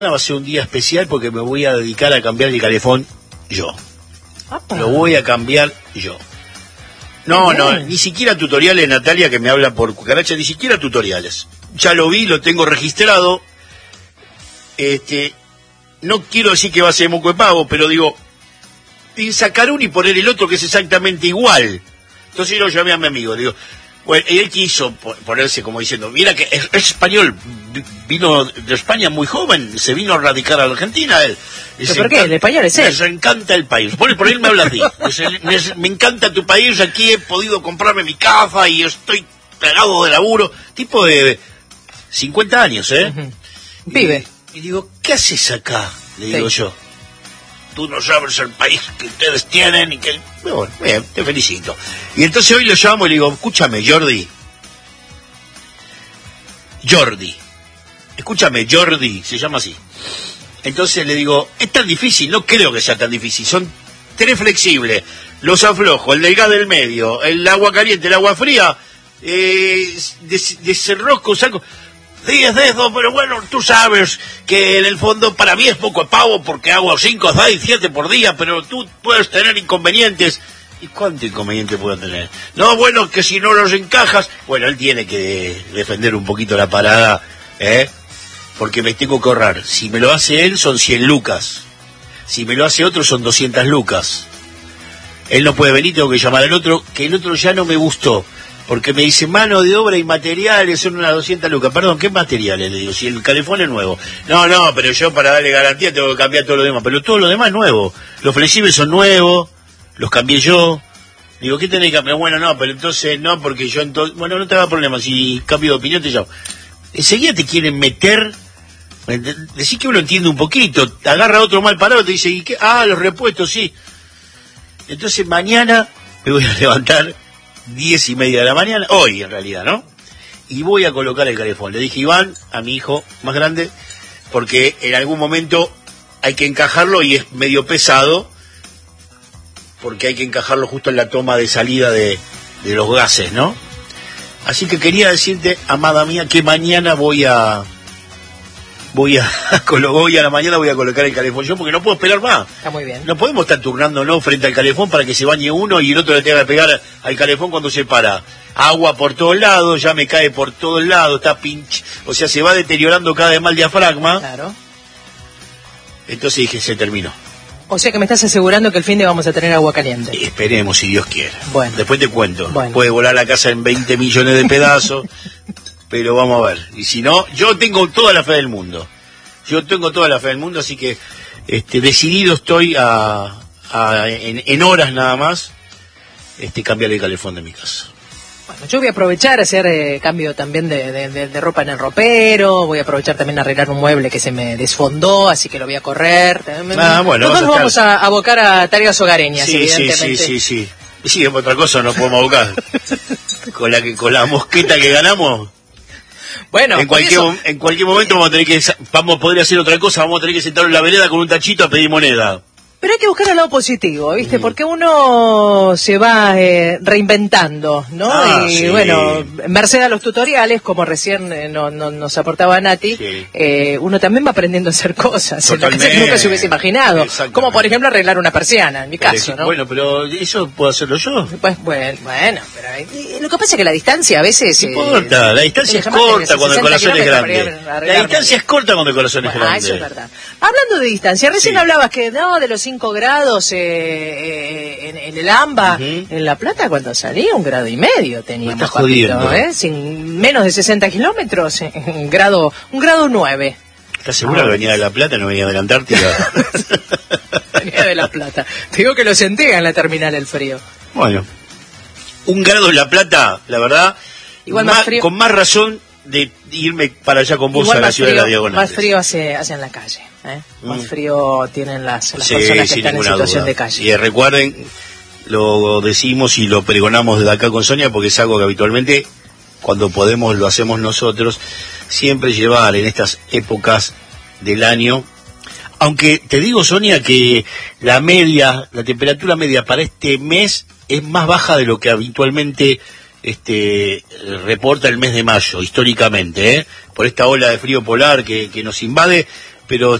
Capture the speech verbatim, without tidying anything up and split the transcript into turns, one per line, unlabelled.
Va a ser un día especial porque me voy a dedicar a cambiar el calefón yo. Apa. Lo voy a cambiar yo. No, no, ni siquiera tutoriales, Natalia, que me habla por cucaracha, ni siquiera tutoriales. Ya lo vi, lo tengo registrado. Este, no quiero decir que va a ser moco de pavo, pero digo, y sacar uno y poner el otro que es exactamente igual. Entonces yo lo llamé a mi amigo, digo, bueno, él quiso ponerse como diciendo, mira que es, es español, vino de España muy joven, se vino a radicar a la Argentina él.
¿Pero por qué? ¿El español es él?
Les encanta el país. Por, por él me habla así. Me, me encanta tu país, aquí he podido comprarme mi casa y estoy pegado de laburo. Tipo de cincuenta años, ¿eh?
Uh-huh. Pibe.
Y, y digo, ¿qué haces acá? Le digo sí. yo. Tú no sabes el país que ustedes tienen y que... Bueno, bien, te felicito. Y entonces hoy lo llamo y le digo, escúchame, Jordi. Jordi. Escúchame, Jordi, se llama así. Entonces le digo, es tan difícil, no creo que sea tan difícil, son tres flexibles, los aflojo, el del gas del medio, el agua caliente, el agua fría, eh, desenrosco, saco... diez de eso, pero bueno, tú sabes que en el fondo para mí es poco pavo porque hago cinco, seis, siete por día, pero tú puedes tener inconvenientes. ¿Y cuánto inconveniente puedo tener? No, bueno, que si no los encajas... Bueno, él tiene que defender un poquito la parada, ¿eh? Porque me tengo que ahorrar. Si me lo hace él son cien lucas. Si me lo hace otro son doscientas lucas. Él no puede venir, tengo que llamar al otro, que el otro ya no me gustó. Porque me dice, mano de obra y materiales son unas doscientas lucas. Perdón, ¿qué materiales? Le digo, si el calefón es nuevo. No, no, pero yo para darle garantía tengo que cambiar todo lo demás. Pero todo lo demás es nuevo. Los flexibles son nuevos, los cambié yo. Digo, ¿qué tenés que cambiar? Bueno, no, pero entonces no, porque yo entonces... Bueno, no te haga problema, si cambio de opinión te llamo. Enseguida te quieren meter... Decís que uno entiende un poquito. Te agarra otro mal parado y te dice, ¿y qué? Ah, los repuestos, sí. Entonces mañana me voy a levantar... diez y media de la mañana, hoy en realidad, ¿no? Y voy a colocar el calefón. Le dije Iván, a mi hijo más grande, porque en algún momento hay que encajarlo y es medio pesado, porque hay que encajarlo justo en la toma de salida de, de los gases, ¿no? Así que quería decirte, amada mía, que mañana voy a... Voy a, hoy a la mañana voy a colocar el calefón yo porque no puedo esperar más.
Está muy bien.
No podemos estar turnándonos frente al calefón para que se bañe uno y el otro le tenga que pegar al calefón cuando se para. Agua por todos lados, ya me cae por todos lados, está pinch, o sea, se va deteriorando cada vez más el diafragma.
Claro.
Entonces dije, se terminó.
O sea que me estás asegurando que el fin de vamos a tener agua caliente.
Y esperemos, si Dios quiere.
Bueno.
Después te cuento.
Bueno.
Puede volar la casa en veinte millones de pedazos, pero vamos a ver. Y si no, yo tengo toda la fe del mundo. Yo tengo toda la fe del mundo, así que este, decidido estoy a, a en, en horas nada más este, cambiar el calefón de mi casa.
Bueno, yo voy a aprovechar a hacer eh, cambio también de, de, de, de ropa en el ropero, voy a aprovechar también a arreglar un mueble que se me desfondó, así que lo voy a correr.
Ah, bueno,
Nosotros nos vamos a abocar a tareas hogareñas,
sí,
evidentemente.
Sí, sí, sí, sí. Sí, otra cosa no podemos abocar. con, la, con la mosqueta que ganamos...
Bueno,
en cualquier
eso,
en cualquier momento vamos a tener que vamos a poder hacer otra cosa, vamos a tener que sentarnos en la vereda con un tachito a pedir moneda.
Pero hay que buscar el lado positivo, ¿viste? Mm. Porque uno se va eh, reinventando, ¿no?
Ah,
y
sí.
bueno, merced a los tutoriales, como recién eh, no, no, nos aportaba Nati, sí. eh, uno también va aprendiendo a hacer cosas en que nunca se hubiese imaginado. Como por ejemplo arreglar una persiana, en mi caso,
ejemplo,
¿no?
Bueno, pero eso puedo hacerlo yo.
Pues bueno, bueno, pero eh, lo que pasa es que la distancia a veces...
No importa, eh, la distancia es corta cuando el corazón es grande. La distancia es corta cuando el corazón es grande.
Ah, eso es verdad. Hablando de distancia, recién sí. hablabas que no, de los cinco grados eh, eh, en, en el AMBA, uh-huh. en La Plata cuando salía un grado y medio teníamos, papito, ¿eh? Sin menos de sesenta kilómetros, un grado, un grado nueve.
¿Estás segura ah, que venía de La Plata, no venía de la Antártida?
Venía de La Plata. Te digo que lo sentía en la terminal el frío.
Bueno, un grado en La Plata, la verdad,
igual más
más,
frío.
Con más razón de irme para allá con vos. Igual a la ciudad
frío,
de la Diagonal.
Más frío hace, hace en la calle, ¿eh? Mm. Más frío tienen las, las
sí,
personas que están en situación
duda.
de calle.
Y recuerden, lo decimos y lo pregonamos desde acá con Sonia, porque es algo que habitualmente, cuando podemos, lo hacemos nosotros, siempre llevar en estas épocas del año. Aunque te digo, Sonia, que la media, la temperatura media para este mes es más baja de lo que habitualmente este reporta el mes de mayo, históricamente, ¿eh? Por esta ola de frío polar que, que nos invade, pero